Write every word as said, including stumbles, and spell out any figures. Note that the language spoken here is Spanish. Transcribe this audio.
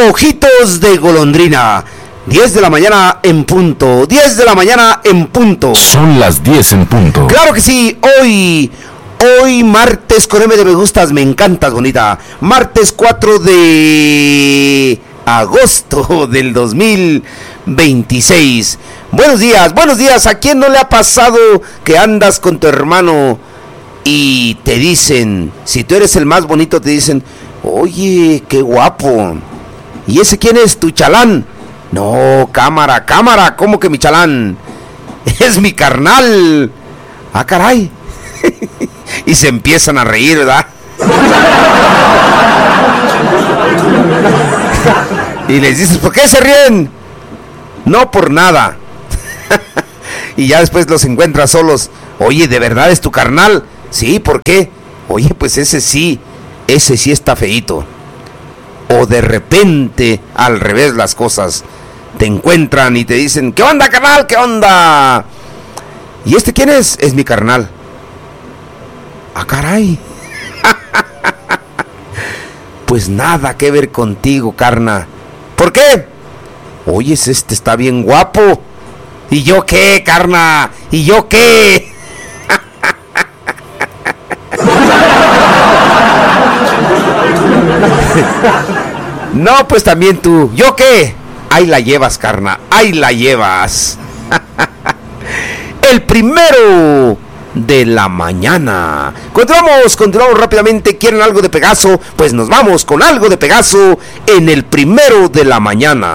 Ojitos de golondrina. diez de la mañana en punto. diez de la mañana en punto. Son las diez en punto. Claro que sí, hoy... Hoy martes con M de me gustas, me encantas, bonita. Martes cuatro de agosto del dos mil veintiséis. Buenos días, buenos días. ¿A quién no le ha pasado que andas con tu hermano y te dicen, si tú eres el más bonito, te dicen, oye, qué guapo? ¿Y ese quién es, tu chalán? No, cámara, cámara, ¿cómo que mi chalán? Es mi carnal. Ah, caray. Y se empiezan a reír, ¿verdad? Y les dices, ¿por qué se ríen? No por nada. Y ya después los encuentras solos. Oye, ¿de verdad es tu carnal? Sí, ¿por qué? Oye, pues ese sí, ese sí está feíto. O de repente, al revés las cosas. Te encuentran y te dicen, ¿qué onda, carnal? ¿Qué onda? ¿Y este quién es? Es mi carnal. ¡Ah, caray! Pues nada que ver contigo, carna. ¿Por qué? Oyes, este está bien guapo. ¿Y yo qué, carna? ¿Y yo qué? No, pues también tú. ¿Yo qué? Ahí la llevas, carna. Ahí la llevas. El primero de la mañana. Continuamos, continuamos rápidamente. ¿Quieren algo de Pegaso? Pues nos vamos con algo de Pegaso en el primero de la mañana.